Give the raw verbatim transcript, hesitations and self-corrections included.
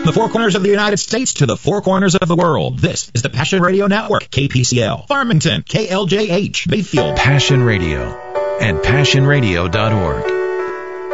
the four corners of the United States to the four corners of the world. This is the Passion Radio Network, K P C L, Farmington, K L J H, Bayfield. Passion Radio and passion radio dot org.